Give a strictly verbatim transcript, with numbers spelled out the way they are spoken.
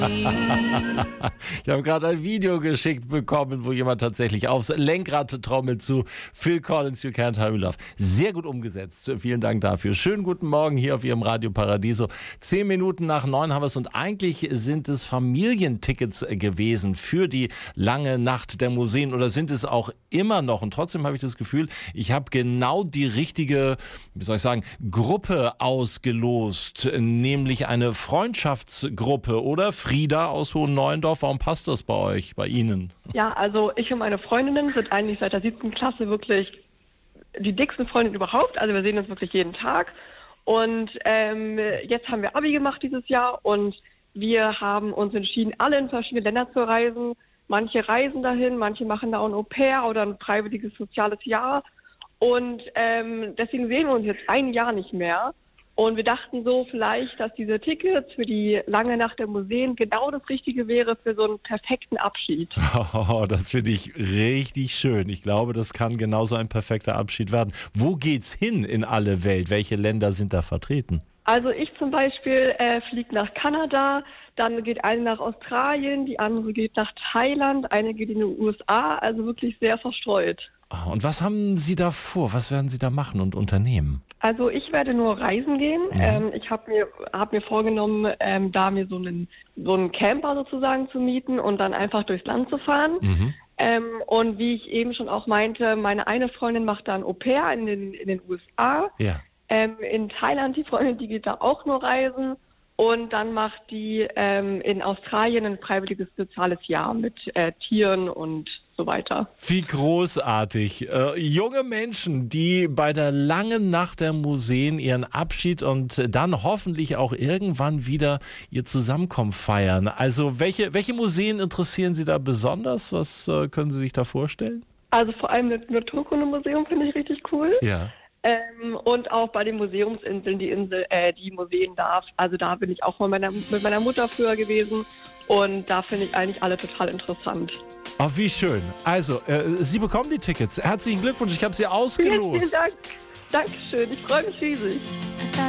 Ich habe gerade ein Video geschickt bekommen, wo jemand tatsächlich aufs Lenkrad trommelt zu Phil Collins, You Can't Hurry Love. Sehr gut umgesetzt. Vielen Dank dafür. Schönen guten Morgen hier auf Ihrem Radio Paradiso. Zehn Minuten nach neun haben wir es und eigentlich sind es Familientickets gewesen für die lange Nacht der Museen oder sind es auch immer noch. Und trotzdem habe ich das Gefühl, ich habe genau die richtige, wie soll ich sagen, Gruppe ausgelost, nämlich eine Freundschaftsgruppe, oder? Frieda aus Hohen Neuendorf, warum passt das bei euch, bei Ihnen? Ja, also ich und meine Freundinnen sind eigentlich seit der siebten Klasse wirklich die dicksten Freundinnen überhaupt. Also wir sehen uns wirklich jeden Tag. Und ähm, jetzt haben wir Abi gemacht dieses Jahr und wir haben uns entschieden, alle in verschiedene Länder zu reisen. Manche reisen dahin, manche machen da ein Au-pair oder ein freiwilliges soziales Jahr. Und ähm, deswegen sehen wir uns jetzt ein Jahr nicht mehr. Und wir dachten so vielleicht, dass diese Tickets für die lange Nacht der Museen genau das Richtige wäre für so einen perfekten Abschied. Oh, das finde ich richtig schön. Ich glaube, das kann genauso ein perfekter Abschied werden. Wo geht's hin in alle Welt? Welche Länder sind da vertreten? Also ich zum Beispiel äh, fliege nach Kanada, dann geht eine nach Australien, die andere geht nach Thailand, eine geht in die U S A, also wirklich sehr verstreut. Oh, und was haben Sie da vor? Was werden Sie da machen und unternehmen? Also ich werde nur reisen gehen. Mhm. Ähm, ich habe mir, hab mir vorgenommen, ähm, da mir so einen, so einen Camper sozusagen zu mieten und dann einfach durchs Land zu fahren. Mhm. Ähm, und wie ich eben schon auch meinte, meine eine Freundin macht dann Au-pair in den, in den U S A. Ja. Ähm, in Thailand, die Freundin, die geht da auch nur reisen. Und dann macht die ähm, in Australien ein freiwilliges soziales Jahr mit äh, Tieren und so weiter. Wie großartig. Äh, junge Menschen, die bei der langen Nacht der Museen ihren Abschied und dann hoffentlich auch irgendwann wieder ihr Zusammenkommen feiern. Also welche, welche Museen interessieren Sie da besonders? Was äh, können Sie sich da vorstellen? Also vor allem das Naturkundemuseum finde ich richtig cool. Ja. Ähm, und auch bei den Museumsinseln, die Insel, äh, die Museen darf. Also da bin ich auch mal meiner, mit meiner Mutter früher gewesen und da finde ich eigentlich alle total interessant. Oh, wie schön. Also, äh, Sie bekommen die Tickets. Herzlichen Glückwunsch, ich habe sie ausgelost. Vielen, vielen Dank. Dankeschön, ich freue mich riesig.